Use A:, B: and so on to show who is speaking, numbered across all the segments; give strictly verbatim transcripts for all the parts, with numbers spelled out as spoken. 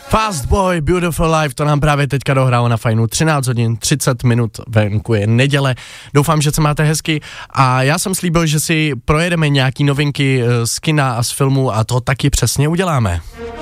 A: Fast Boy, Beautiful Life, to nám právě teďka dohrálo na Fajnu. třináct hodin, třicet minut, venku je neděle. Doufám, že se máte hezky a já jsem slíbil, že si projedeme nějaký novinky z kina a z filmu a to taky přesně uděláme.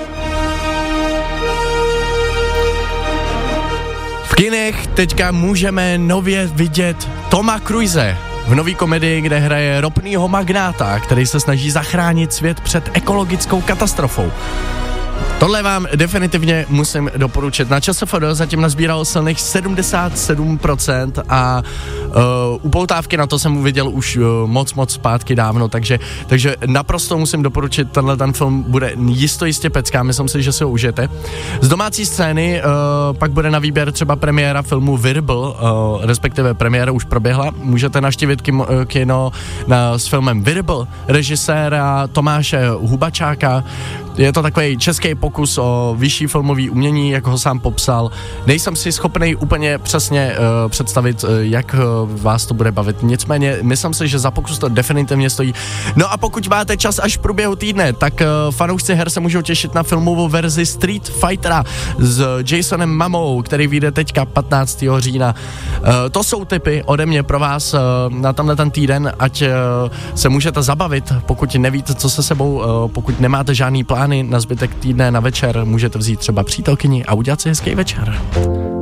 A: V kinech teďka můžeme nově vidět Toma Cruise v nový komedii, kde hraje ropnýho magnáta, který se snaží zachránit svět před ekologickou katastrofou. Tohle vám definitivně musím doporučit. Na ČSFD zatím nazbíral silných sedmdesát sedm procent a uh, upoutávky na to jsem viděl už uh, moc, moc zpátky dávno, takže, takže naprosto musím doporučit, tenhle ten film bude jisto jistě pecká, myslím si, že si ho užijete. Z domácí scény uh, pak bude na výběr třeba premiéra filmu Virbl, uh, respektive premiéra už proběhla, můžete navštívit kim, kino na, s filmem Virbl, režiséra Tomáše Hubačáka. Je to takový český pokus o vyšší filmový umění, jak ho sám popsal. Nejsem si schopný úplně přesně uh, představit, uh, jak uh, vás to bude bavit. Nicméně, myslím si, že za pokus to definitivně stojí. No a pokud máte čas až v průběhu týdne, tak uh, fanoušci her se můžou těšit na filmovou verzi Street Fightera s Jasonem Mamou, který vyjde teďka patnáctého října. Uh, to jsou tipy ode mě pro vás uh, na tenhle ten týden, ať uh, se můžete zabavit, pokud nevíte, co se sebou, uh, pokud nemáte žádný plán na zbytek týdne, na večer, můžete vzít třeba přítelkyni a udělat si hezký večer.